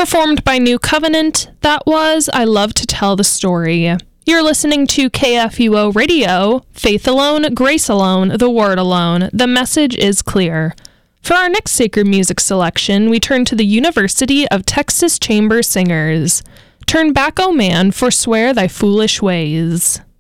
Performed by New Covenant, that was I Love to Tell the Story. You're listening to KFUO Radio, Faith Alone, Grace Alone, the Word Alone. The message is clear. For our next sacred music selection, we turn to the University of Texas Chamber Singers. Turn back, O man, forswear thy foolish ways.